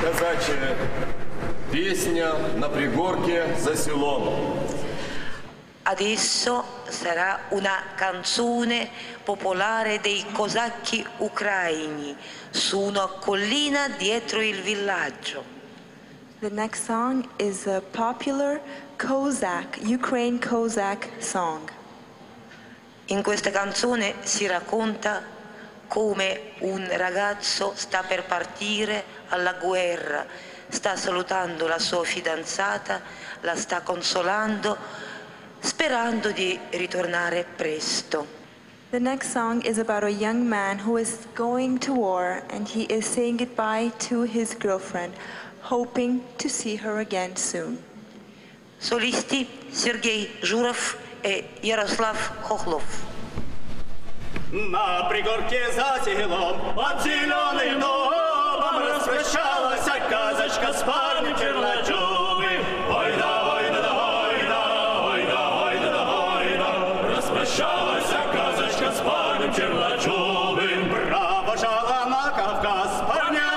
казачья песня на пригорке за селом. Adesso sarà una canzone popolare dei cosacchi ucraini su una collina dietro il villaggio. The next song is a popular Ukraine Cossack song. In questa canzone si racconta come un ragazzo sta per partire alla guerra, sta salutando la sua fidanzata, la sta consolando, sperando di ritornare presto. The next song is about a young man who is going to war and he is saying goodbye to his girlfriend, hoping to see her again soon. Solisti Sergei Журов и Ярослав Хохлов. На пригорке за селом под зеленым небом распрощалась казачка с парнем черночубым. Ой да, ой да, да, ой да, ой да, ой да, да, ой да. Распрощалась казачка с парнем черночубым.